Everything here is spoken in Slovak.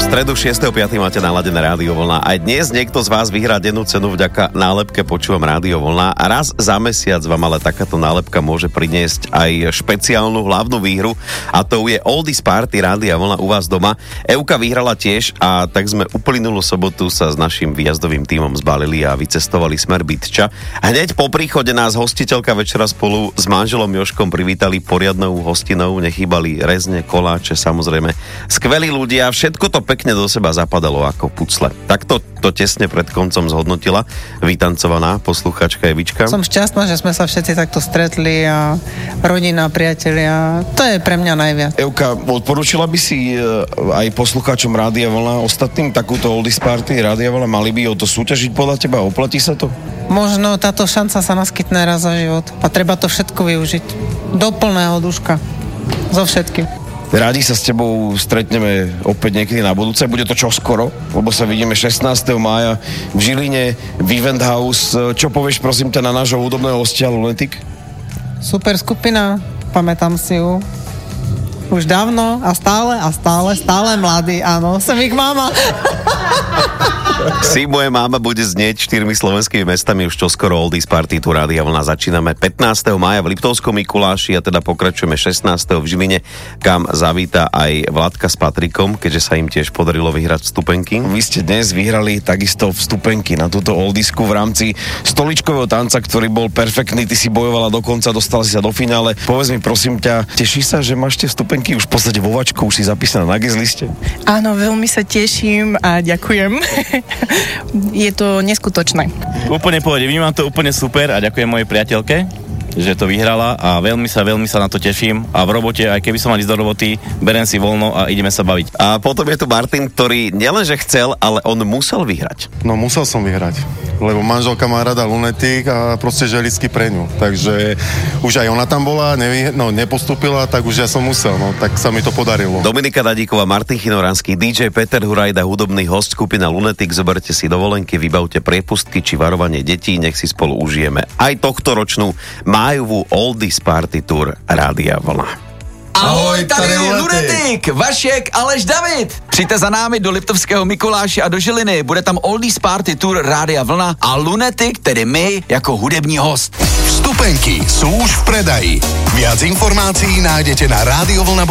stredu 6.5. máte naladené Rádio Vlna. Aj dnes niekto z vás vyhrá dennú cenu vďaka nálepke Počúvam Rádio Vlna. A raz za mesiac vám ale takáto nálepka môže priniesť aj špeciálnu hlavnú výhru. A to je Oldies Party Rádia Vlna u vás doma. Euka vyhrala tiež a tak sme uplynulú sobotu sa s našim výjazdovým tímom zbalili a vycestovali smer Bytča. Hneď po príchode nás hostiteľka večera spolu s manželom Jožkom privítali poriadnou hostinou. Nechýbali rezne, koláče, samozrejme. Skvelí ľudia, všetko to pekne do seba zapadalo ako pucle. Takto to tesne pred koncom zhodnotila vytancovaná posluchačka Evička. Som šťastná, že sme sa všetci takto stretli a rodina, priatelia. To je pre mňa najviac. Euka, odporúčila by si aj poslucháčom Rádia Vlna ostatným takúto Oldies Party Rádia Vlna? Mali by o to súťažiť podľa teba? Oplatí sa to? Možno táto šanca sa naskytne raz za život a treba to všetko využiť. Do plného duška. So všetkým. Rádi sa s tebou stretneme opäť niekedy na budúce. Bude to čoskoro, lebo sa vidíme 16. mája v Žiline, v Event House. Čo povieš, prosím ťa, na nášho hudobného hostia Lunatic? Super skupina, pamätám si ju. Už dávno a stále mladý, áno. Som ich máma. Si moje máma bude znieť 4 slovenskými mestami už čoskoro. Oldies Party tu Rádia Vlna začíname 15. mája v Liptovskom Mikuláši a teda pokračujeme 16. v Žiline, kam zavíta aj Vladka s Patrikom, keďže sa im tiež podarilo vyhrať vstupenky. Vy ste dnes vyhrali takisto vstupenky na túto Oldiesku v rámci stoličkového tanca, ktorý bol perfektný. Ty si bojovala do konca, dostala si sa do finále. Povedz mi, prosím ťa, teší sa, že máš tie vstupenky už v podstate vo vačku, už si zapísaná na guest liste? Áno, veľmi sa teším a ďakujem. Je to neskutočné. Úplne pohode, vnímam to úplne super a ďakujem mojej priateľke, že to vyhrala a veľmi sa na to teším a v robote, aj keby som mal ísť do roboty, berem si voľno a ideme sa baviť. A potom je tu Martin, ktorý nielenže chcel, ale on musel vyhrať. No musel som vyhrať, lebo manželka má rada Lunatic a proste želicky pre ňu. Takže už aj ona tam bola, nepostúpila, tak už ja som musel, tak sa mi to podarilo. Dominika Dadíková, Martin Chinoranský, DJ Peter Hurajda, hudobný host skupina Lunatic. Zoberte si dovolenky, vybavte priepustky či varovanie detí, nech si spolu užijeme aj tohto ročnú májovú Oldies Party Tour Rádia Vlna. Ahoj, tady je Lunatic, Vašek, Aleš, David. Přijďte za námi do Liptovského Mikuláše a do Žiliny. Bude tam Oldies Party Tour Rádia Vlna a Lunatic, tedy my, jako hudební host. Vstupenky sú už v predaji. Viac informácií nájdete na radiovlna.sk.